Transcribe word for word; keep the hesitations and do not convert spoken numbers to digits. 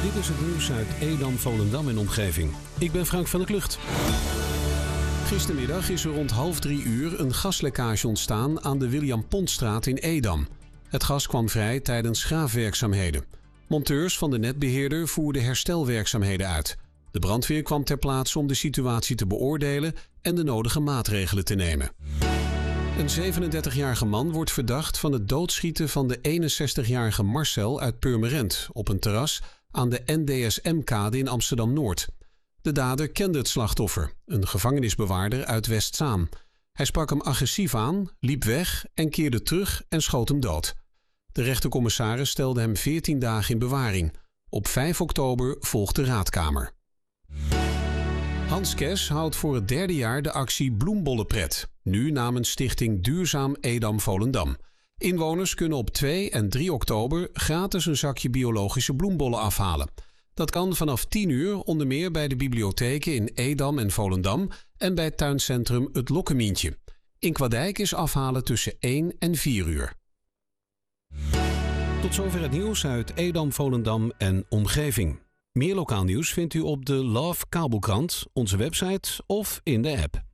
Dit is het nieuws uit Edam, Volendam en omgeving. Ik ben Frank van der Klucht. Gistermiddag is er rond half drie uur een gaslekkage ontstaan aan de William Pontstraat in Edam. Het gas kwam vrij tijdens graafwerkzaamheden. Monteurs van de netbeheerder voerden herstelwerkzaamheden uit. De brandweer kwam ter plaatse om de situatie te beoordelen en de nodige maatregelen te nemen. Een zevenendertigjarige man wordt verdacht van het doodschieten van de eenenzestigjarige Marcel uit Purmerend op een terras aan de N D S M-kade in Amsterdam-Noord. De dader kende het slachtoffer, een gevangenisbewaarder uit Westzaan. Hij sprak hem agressief aan, liep weg en keerde terug en schoot hem dood. De rechtercommissaris stelde hem veertien dagen in bewaring. Op vijf oktober volgt de raadkamer. Hans Kes houdt voor het derde jaar de actie Bloembollenpret, nu namens Stichting Duurzaam Edam Volendam. Inwoners kunnen op twee en drie oktober gratis een zakje biologische bloembollen afhalen. Dat kan vanaf tien uur onder meer bij de bibliotheken in Edam en Volendam en bij het tuincentrum Het Lokkemientje. In Kwadijk is afhalen tussen één en vier uur. Tot zover het nieuws uit Edam, Volendam en omgeving. Meer lokaal nieuws vindt u op de Love Kabelkrant, onze website of in de app.